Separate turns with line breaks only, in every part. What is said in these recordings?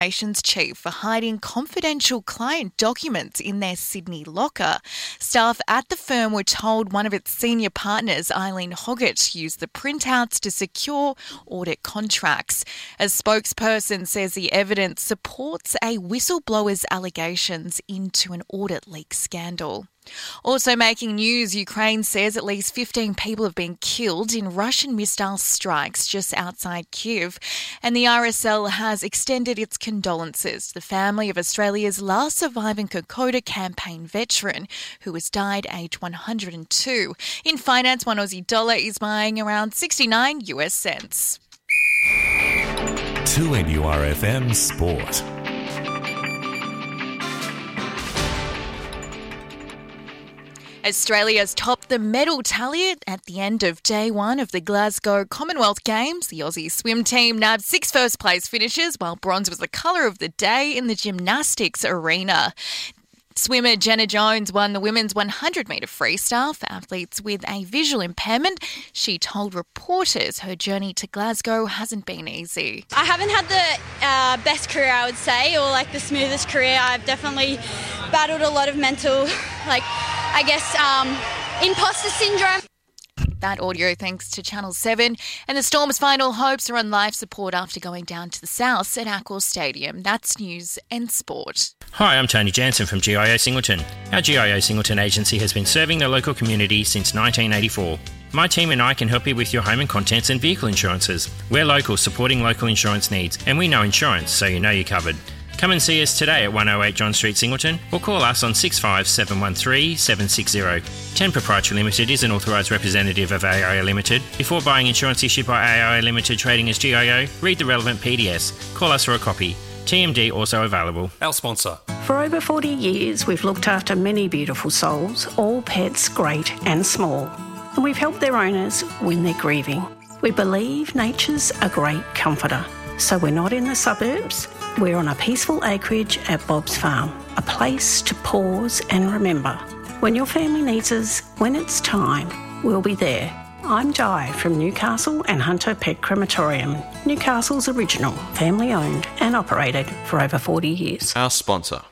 Operations Chief for hiding confidential client documents in their Sydney locker. Staff at the firm were told one of its senior partners, Eileen Hoggett, used the printouts to secure audit contracts. A spokesperson says the evidence supports a whistleblower's allegations into an audit leak scandal. Also making news, Ukraine says at least 15 people have been killed in Russian missile strikes just outside Kyiv, and the RSL has extended its condolences to the family of Australia's last surviving Kokoda campaign veteran, who has died aged 102. In finance, one Aussie dollar is buying around 69 US cents.
2NURFM Sport.
Australia's topped the medal tally at the end of day one of the Glasgow Commonwealth Games. The Aussie swim team nabbed 6 first-place finishes, while bronze was the colour of the day in the gymnastics arena. Swimmer Jenna Jones won the women's 100-metre freestyle for athletes with a visual impairment. She told reporters her journey to Glasgow hasn't been easy.
I haven't had the best career, I would say, or like the smoothest career. I've definitely battled a lot of mental, imposter syndrome.
That audio thanks to Channel 7. And the Storm's final hopes are on life support after going down to the south at Accor Stadium. That's news and sport.
Hi, I'm Tony Jansen from GIO Singleton. Our GIO Singleton agency has been serving the local community since 1984. My team and I can help you with your home and contents and vehicle insurances. We're local, supporting local insurance needs, and we know insurance, so you know you're covered. Come and see us today at 108 John Street, Singleton, or call us on 65713 760. 10 Proprietary Limited is an authorised representative of AIA Limited. Before buying insurance issued by AIA Limited trading as GIO, read the relevant PDS. Call us for a copy. TMD also available.
Our sponsor.
For over 40 years, we've looked after many beautiful souls, all pets great and small. And we've helped their owners when they're grieving. We believe nature's a great comforter. So we're not in the suburbs. We're on a peaceful acreage at Bob's Farm, a place to pause and remember. When your family needs us, when it's time, we'll be there. I'm Di from Newcastle and Hunter Pet Crematorium, Newcastle's original, family-owned and operated for over 40 years.
Our sponsor.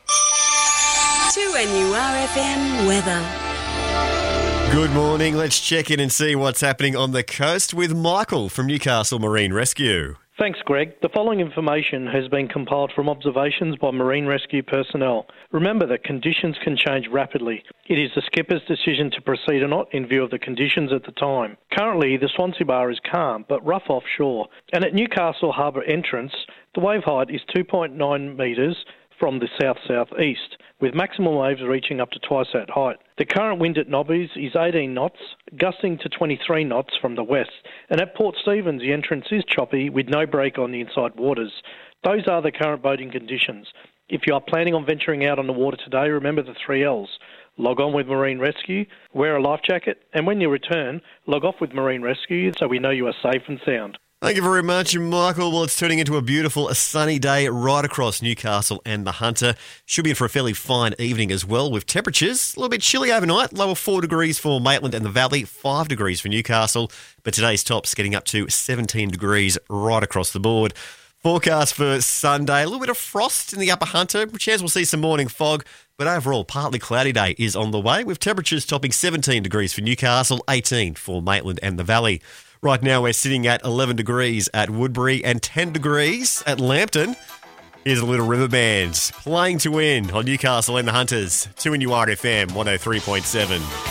2NURFM weather.
Good morning. Let's check in and see what's happening on the coast with Michael from Newcastle Marine Rescue.
Thanks, Greg. The following information has been compiled from observations by marine rescue personnel. Remember that conditions can change rapidly. It is the skipper's decision to proceed or not in view of the conditions at the time. Currently, the Swansea Bar is calm but rough offshore, and at Newcastle Harbour entrance, the wave height is 2.9 metres from the south-southeast, with maximum waves reaching up to twice that height. The current wind at Nobbies is 18 knots, gusting to 23 knots from the west, and at Port Stephens the entrance is choppy with no break on the inside waters. Those are the current boating conditions. If you are planning on venturing out on the water today, remember the 3 L's. Log on with Marine Rescue, wear a life jacket, and when you return, log off with Marine Rescue so we know you are safe and sound.
Thank you very much, Michael. Well, it's turning into a beautiful, sunny day right across Newcastle and the Hunter. Should be in for a fairly fine evening as well, with temperatures a little bit chilly overnight. Lower 4 degrees for Maitland and the Valley, 5 degrees for Newcastle. But today's top's getting up to 17 degrees right across the board. Forecast for Sunday, a little bit of frost in the upper Hunter. Chance we'll see some morning fog, but overall, partly cloudy day is on the way, with temperatures topping 17 degrees for Newcastle, 18 for Maitland and the Valley. Right now, we're sitting at 11 degrees at Woodbury and 10 degrees at Lambton. Here's a little river band playing to win on Newcastle and the Hunters. 2NURFM 103.7.